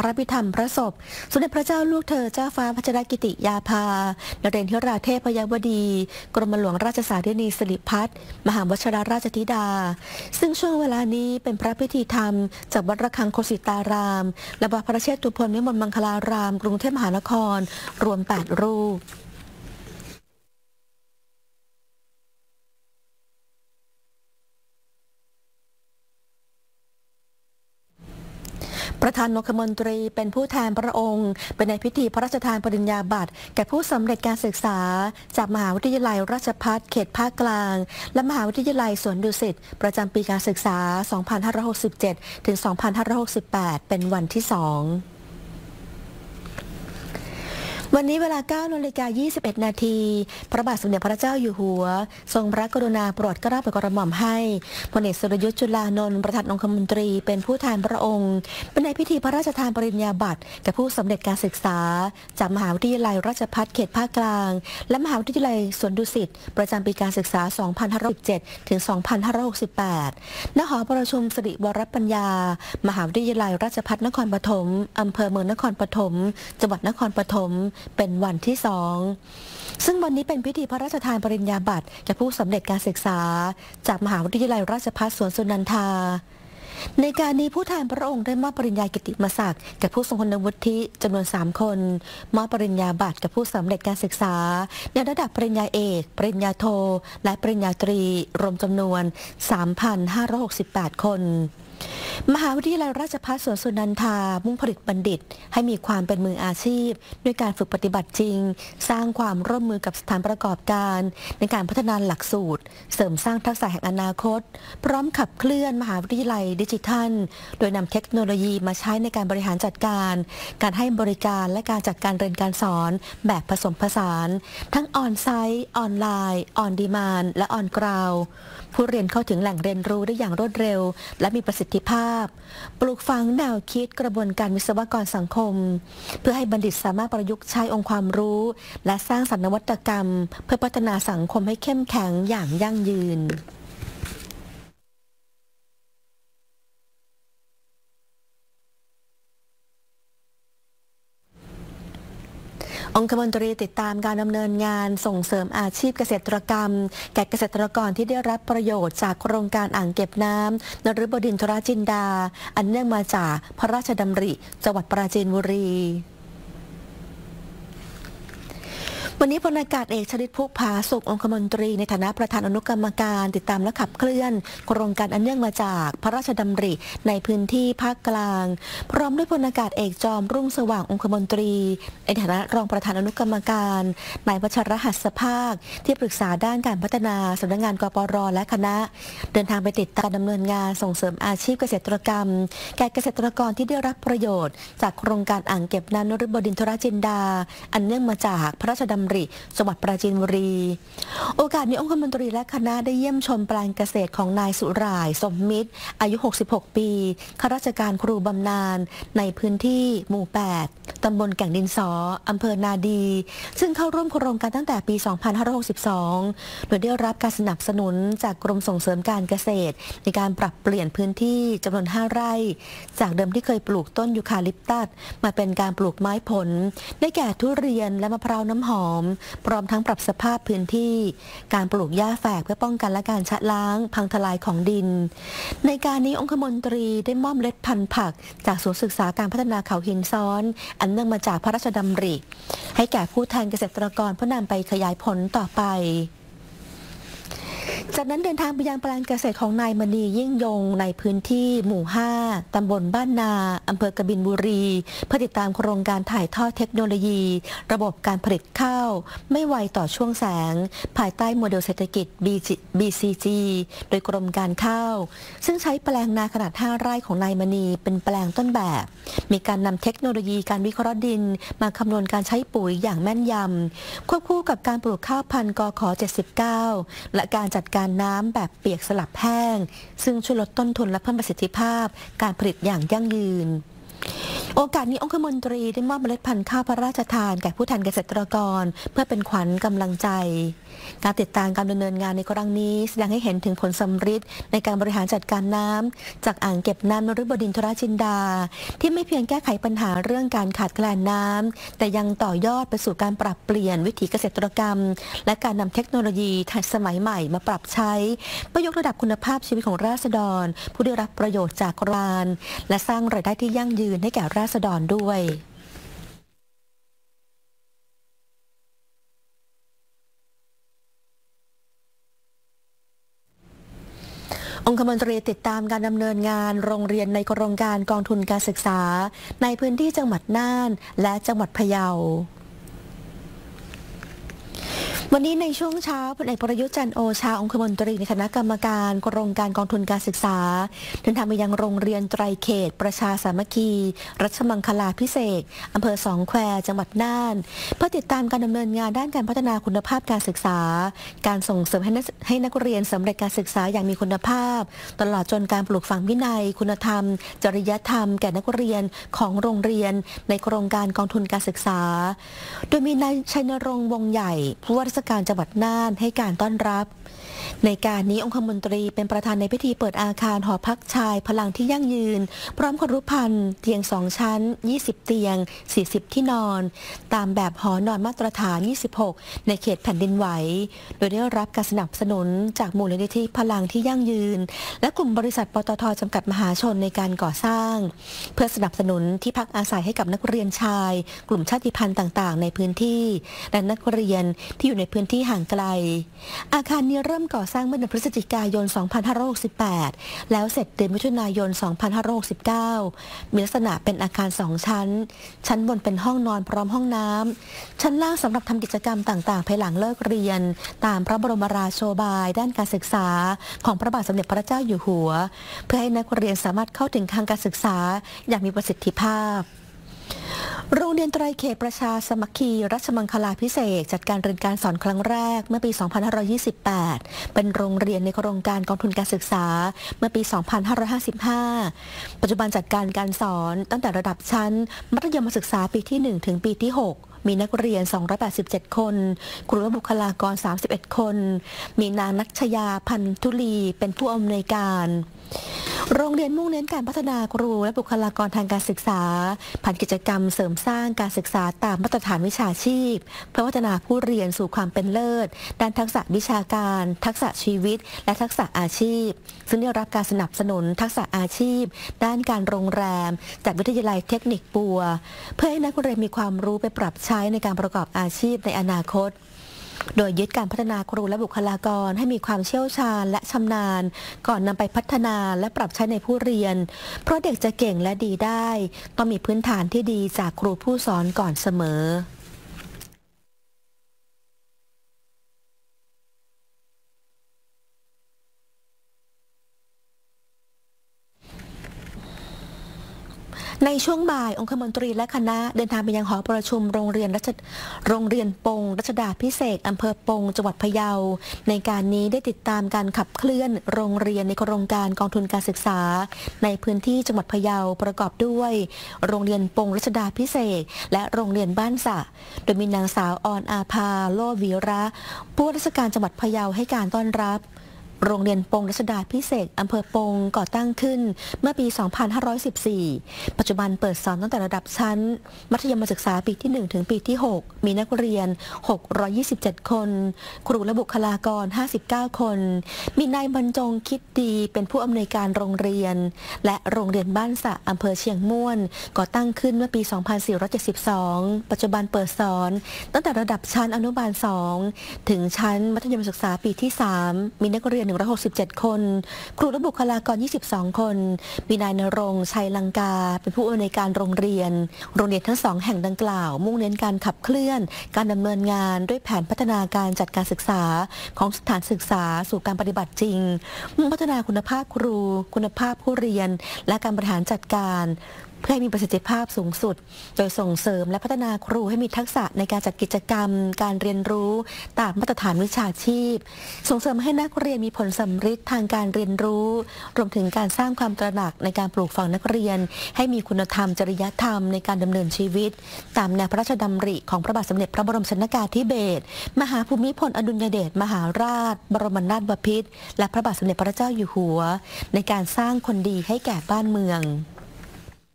ระพิธรรมพระศพสมเด็จพระเจ้าลูกเธอเจ้าฟ้าพัชรกิติยาภานเรนทิราเทพยวดีกรมหลวงราชสารินีสิริพัฒน์มหาวชิรราชธิดาซึ่งช่วงเวลานี้เป็นพระพิธีธรรมจากวัดระฆังโคสิตารามและวัดพระเชตุพนวิมลมังคลารามกรุงเทพมหานครรวม8รูปประธานองคมนตรีเป็นผู้แทนพระองค์เป็นในพิธีพระราชทานปริญญาบัตรแก่ผู้สำเร็จการศึกษาจากมหาวิทยาลัยราชภัฏเขตภาคกลางและมหาวิทยาลัยสวนดุสิตประจำปีการศึกษา 2567 ถึง 2568 เป็นวันที่ 2วันนี้เวลา 9:21 นาทีพระบาทสมเด็จพระเจ้าอยู่หัวทรงพระกรุณาโปรดเกล้าโปรดกระหม่อมให้พลเอกสุรยุทธ์จุลานนท์ประธานองคมนตรีเป็นผู้แทนพระองค์เป็นในพิธีพระราชทานปริญญาบัตรแก่ผู้สำเร็จการศึกษาจากมหาวิทยาลัยราชภัฏเขตภาคกลางและมหาวิทยาลัยสวนดุสิตประจำปีการศึกษา 2567 ถึง 2568 ณ หอประชุมสิริวรปัญญามหาวิทยาลัยราชภัฏนครปฐมอำเภอเมืองนครปฐมจังหวัดนครปฐมเป็นวันที่ 2ซึ่งวันนี้เป็นพิธีพระราชทานปริญญาบัตรแก่ผู้สำเร็จการศึกษาจากมหาวิทยาลัยราชภัฏสวนสุนันทาในการนี้ผู้แทนพระองค์ได้มอบปริญญากิตติมศักดิ์แก่ผู้ทรงคุณวุฒิจำนวน3 คนมอบปริญญาบัตรแก่ผู้สำเร็จการศึกษาในระดับปริญญาเอกปริญญาโทและปริญญาตรีรวมจำนวน 3,568 คนมหาวิทยาลัยราชภัฏสวนสุนันทามุ่งผลิตบัณฑิตให้มีความเป็นมืออาชีพด้วยการฝึกปฏิบัติจริงสร้างความร่วมมือกับสถานประกอบการในการพัฒนาหลักสูตรเสริมสร้างทักษะแห่งอนาคตพร้อมขับเคลื่อนมหาวิทยาลัยดิจิทัลโดยนำเทคโนโลยีมาใช้ในการบริหารจัดการการให้บริการและการจัดการเรียนการสอนแบบผสมผสานทั้งออนไซต์ออนไลน์ออนดีมานด์และออนกราวด์ผู้เรียนเข้าถึงแหล่งเรียนรู้ได้อย่างรวดเร็วและมีประสิทธิภาพปลูกฝังแนวคิดกระบวนการวิศวกรสังคมเพื่อให้บัณฑิตสามารถประยุกต์ใช้องค์ความรู้และสร้างสรรค์นวัตกรรมเพื่อพัฒนาสังคมให้เข้มแข็งอย่างยั่งยืนองคมนตรีติดตามการดำเนินงานส่งเสริมอาชีพเกษตรกรรมแก่เกษตรกรที่ได้รับประโยชน์จากโครงการอ่างเก็บน้ำนฤบดินทรจินดาอันเนื่องมาจากพระราชดำริจังหวัดปราจีนบุรีวันนี้พลอากาศเอกชลิตพุกผาสุของคมนตรีในฐานะประธานอนุกรรมการติดตามและขับเคลื่อนโครงการอันเนื่องมาจากพระราชดำริในพื้นที่ภาคกลางพร้อมด้วยพลอากาศเอกจอมรุ่งสว่างองคมนตรีในฐานะรองประธานอนุกรรมการนายวัชรหัสภาคที่ปรึกษาด้านการพัฒนาสำนักงานกปร.และคณะเดินทางไปติดตามดำเนินงานส่งเสริมอาชีพเกษตรกรรมแก่เกษตรกรที่ได้รับประโยชน์จากโครงการอ่างเก็บน้ำนฤบดินทรจินดาอันเนื่องมาจากพระราชดำริจังหวัดปราจีนบุรีโอกาสนี้องคมนตรีและคณะได้เยี่ยมชมแปลงเกษตรของนายสุร่ายสมมิตรอายุ66 ปีข้าราชการครูบำนาญในพื้นที่หมู่ 8 ตำบลแก่งดินสออำเภอนาดีซึ่งเข้าร่วมโครงการตั้งแต่ปี 2562 โดยได้รับการสนับสนุนจากกรมส่งเสริมการเกษตรในการปรับเปลี่ยนพื้นที่จำนวน 5 ไร่จากเดิมที่เคยปลูกต้นยูคาลิปตัสมาเป็นการปลูกไม้ผลได้แก่ทุเรียนและมะพร้าวน้ำหอมพร้อมทั้งปรับสภาพพื้นที่การปลูกหญ้าแฝกเพื่อป้องกันและการชะล้างพังทลายของดินในการนี้องคมนตรีได้มอบเมล็ดพันธุ์ผักจากศูนย์ศึกษาการพัฒนาเขาหินซ้อนอันเนื่องมาจากพระราชดำริให้แก่ผู้แทนเกษตรกรเพื่อนำไปขยายผลต่อไปจากนั้นเดินทางไปยังแปลงเกษตรของนายมณียิ่งยงในพื้นที่หมู่ 5 ตำบลบ้านนาอำเภอกบินบุรีเพื่อติดตามโครงการถ่ายทอดเทคโนโลยีระบบการผลิตข้าวไม่ไวต่อช่วงแสงภายใต้โมเดลเศรษฐกิจ BCG โดยกรมการข้าวซึ่งใช้แปลงนาขนาด 5 ไร่ของนายมณีเป็นแปลงต้นแบบมีการนำเทคโนโลยีการวิเคราะห์ดินมาคำนวณการใช้ปุ๋ยอย่างแม่นยำควบคู่กับการปลูกข้าวพันธุ์กข79และการจัดการน้ำแบบเปียกสลับแห้งซึ่งช่วยลดต้นทุนและเพิ่มประสิทธิภาพการผลิตอย่างยั่งยืนโอกาสนี้องคมนตรีได้มอบเมล็ดพันธุ์ข้าวพระราชทานแก่ผู้แทนเกษตรกรเพื่อเป็นขวัญกำลังใจการติดตามการดำเนินงานในครั้งนี้แสดงให้เห็นถึงผลสำฤทธิ์ในการบริหารจัดการน้ำจากอ่างเก็บน้ำนฤบดินทรจินดาที่ไม่เพียงแก้ไขปัญหาเรื่องการขาดแคลนน้ำแต่ยังต่อยอดไปสู่การปรับเปลี่ยนวิถีเกษตรกรรมและการนำเทคโนโลยีทันสมัยใหม่มาปรับใช้เพื่อยกระดับคุณภาพชีวิตของราษฎรผู้ได้รับประโยชน์จากรานและสร้างรายได้ที่ยั่งยืนให้แก่ราษฎรด้วยองคมนตรีติดตามการดำเนินงานโรงเรียนในโครงการกองทุนการศึกษาในพื้นที่จังหวัดน่านและจังหวัดพะเยาวันนี้ในช่วงเช้าพลเอกประยุทธ์จันทร์โอชาองคมนตรีในคณะกรรมการโครงการกองทุนการศึกษาเดินทางไปยังโรงเรียนไตรเขตประชาสามัคคีรัชมังคลาภิเษกอำเภอสองแควจังหวัดน่านเพื่อติดตามการดำเนินงานด้านการพัฒนาคุณภาพการศึกษาการส่งเสริมให้นักเรียนสำเร็จการศึกษาอย่างมีคุณภาพตลอดจนการปลูกฝังวินัยคุณธรรมจริยธรรมแก่นักเรียนของโรงเรียนในโครงการกองทุนการศึกษาโดยมีนายชัยนรงค์วงใหญ่ผู้ว่าราชการจังหวัดน่านให้การต้อนรับในการนี้องคมนตรีเป็นประธานในพิธีเปิดอาคารหอพักชายพลังที่ยั่งยืนพร้อมครุภัณฑ์เตียง2ชั้น20เตียง40ที่นอนตามแบบหอนอนมาตรฐาน26ในเขตแผ่นดินไหวโดยได้รับการสนับสนุนจากมูลนิธิพลังที่ยั่งยืนและกลุ่มบริษัทปตท.จำกัดมหาชนในการก่อสร้างเพื่อสนับสนุนที่พักอาศัยให้กับนักเรียนชายกลุ่มชาติพันธุ์ต่างๆในพื้นที่และนักเรียนที่อยู่ในพื้นที่ห่างไกลอาคารนี้เริ่มก่อสร้างเมื่อเดือนพฤศจิกายน 2568 แล้วเสร็จเดือนมิถุนายน 2569 มีลักษณะเป็นอาคาร2ชั้นชั้นบนเป็นห้องนอนพร้อมห้องน้ำชั้นล่างสำหรับทำกิจกรรมต่างๆภายหลังเลิกเรียนตามพระบรมราโชบายด้านการศึกษาของพระบาทสมเด็จพระเจ้าอยู่หัวเพื่อให้นักเรียนสามารถเข้าถึงทางการศึกษาอย่างมีประสิทธิภาพโรงเรียนไตรเขตประชาสามัคคีรัชมังคลาภิเษกจัดการเรียนการสอนครั้งแรกเมื่อปี 2528 เป็นโรงเรียนในโครงการกองทุนการศึกษาเมื่อปี 2555 ปัจจุบันจัดการสอนตั้งแต่ระดับชั้นมัธยมศึกษาปีที่ 1 ถึงปีที่ 6 มีนักเรียน 287 คนครูและบุคลากร 31 คน มีนางนัชยาพันธุลีเป็นผู้อำนวยการโรงเรียนมุ่งเน้นการพัฒนาครูและบุคลากรทางการศึกษาผ่านกิจกรรมเสริมสร้างการศึกษาตามมาตรฐานวิชาชีพเพื่อพัฒนาผู้เรียนสู่ความเป็นเลิศด้านทักษะวิชาการทักษะชีวิตและทักษะอาชีพซึ่งได้รับการสนับสนุนทักษะอาชีพด้านการโรงแรมจากวิทยาลัยเทคนิคปัวเพื่อให้นักเรียนมีความรู้ไปปรับใช้ในการประกอบอาชีพในอนาคตโดยยึดการพัฒนาครูและบุคลากรให้มีความเชี่ยวชาญและชำนาญก่อนนำไปพัฒนาและปรับใช้ในผู้เรียนเพราะเด็กจะเก่งและดีได้ต้องมีพื้นฐานที่ดีจากครูผู้สอนก่อนเสมอในช่วงบ่ายองคมนตรีและคณะเดินทางไปยังหอประชุมโรงเรียนปงรัชดาภิเษกอำเภอปงจังหวัดพะเยาในการนี้ได้ติดตามการขับเคลื่อนโรงเรียนในโครงการกองทุนการศึกษาในพื้นที่จังหวัดพะเยาประกอบด้วยโรงเรียนปงรัชดาภิเษกและโรงเรียนบ้านสะโดยมีนางสาวออนอาภาโลวีระผู้ว่าราชการจังหวัดพะเยาให้การต้อนรับโรงเรียนปงรัชดาภิเษกอำเภอปงก่อตั้งขึ้นเมื่อปี 2514 ปัจจุบันเปิดสอนตั้งแต่ระดับชั้นมัธยมศึกษาปีที่ 1 ถึงปีที่ 6 มีนักเรียน 627 คน ครูและบุคลากร 59 คน มีนายบรรจงคิดดีเป็นผู้อำนวยการโรงเรียนและโรงเรียนบ้านสะอำเภอเชียงม่วนก่อตั้งขึ้นเมื่อปี 2472 ปัจจุบันเปิดสอนตั้งแต่ระดับชั้นอนุบาล 2 ถึงชั้นมัธยมศึกษาปีที่ 3 มีนักเรียน167 คน ครูและบุคลากร 22 คน มีนายณรงค์ชัยลังกาเป็นผู้อำนวยการโรงเรียนทั้งสองแห่งดังกล่าวมุ่งเน้นการขับเคลื่อนการดำเนินงานด้วยแผนพัฒนาการจัดการศึกษาของสถานศึกษาสู่การปฏิบัติจริงมุ่งพัฒนาคุณภาพครูคุณภาพผู้เรียนและการบริหารจัดการเพื่อให้มีประสิทธิภาพสูงสุดโดยส่งเสริมและพัฒนาครูให้มีทักษะในการจัดกิจกรรมการเรียนรู้ตามมาตรฐานวิชาชีพส่งเสริมให้นักเรียนมีผลสำฤทธิ์ทางการเรียนรู้รวมถึงการสร้างความตระหนักในการปลูกฝังนักเรียนให้มีคุณธรรมจริยธรรมในการดำเนินชีวิตตามแนวพระราชดำริของพระบาทสมเด็จพระบรมชนกาธิเบศรมหาภูมิพลอดุลยเดชมหาราชบรมนาถบพิตรและพระบาทสมเด็จพระเจ้าอยู่หัวในการสร้างคนดีให้แก่บ้านเมือง